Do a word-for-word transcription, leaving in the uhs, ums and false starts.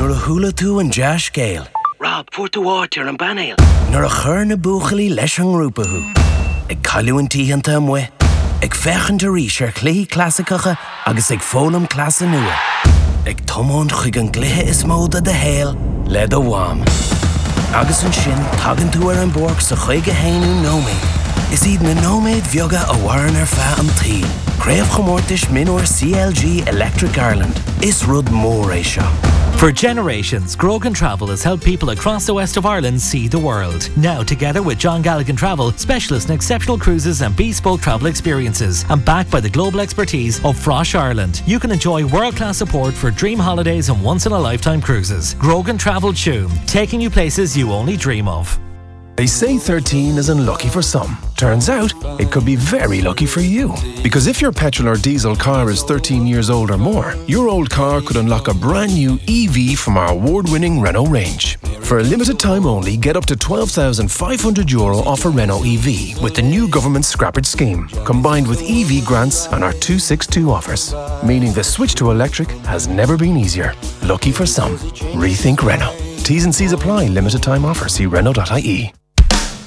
Nor a hula tú an jazz scale. Rob, Porto Water and Banale. Nor a chur na buchali leis an grúpa hu. Ag callú an tíhanta am we. Ag fechan de ríis ar clí clasicacha agus ag fólam clasa nua. Ag tomón chuig an glithe is móda de héal le do wam. Agus an sin tagan tú ar an borg sa chuige héinú nóméid. Is iad na nóméid bheoga a warin ar fa an tí. Craobh chomórtais minúir C L G Electric Ireland. Is rud mór é seo. For generations, Grogan Travel has helped people across the west of Ireland see the world. Now, together with John Galligan Travel, specialists in exceptional cruises and bespoke travel experiences, and backed by the global expertise of Frosh Ireland, you can enjoy world-class support for dream holidays and once-in-a-lifetime cruises. Grogan Travel Tuam, taking you places you only dream of. They say thirteen is unlucky for some. Turns out, it could be very lucky for you. Because if your petrol or diesel car is thirteen years old or more, your old car could unlock a brand new E V from our award-winning Renault range. For a limited time only, get up to twelve thousand five hundred euro off a Renault E V with the new government scrappage scheme, combined with E V grants and our two sixty-two offers. Meaning the switch to electric has never been easier. Lucky for some. Rethink Renault. T's and C's apply. Limited time offer. See Renault dot I E.